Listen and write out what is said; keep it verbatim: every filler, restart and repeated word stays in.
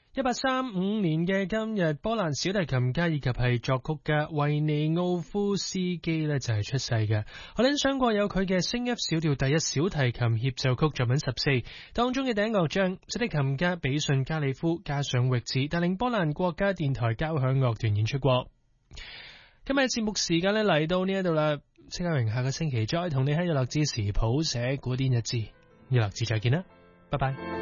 一八三五年嘅今日，波蘭小提琴家以及係作曲家維尼奧夫斯基呢就係出世嘅。我哋想過有佢嘅升 F 小調第一小提琴協奏曲作品十四當中嘅第一樂章，小提琴家比遜加里夫加上域治，帶領波蘭國家電台交響樂團演出過。今日節目時間呢嚟到呢一度啦，戚家榮下個星期再同你喺日落之時譜寫古典日誌，日落之再見啦，拜拜。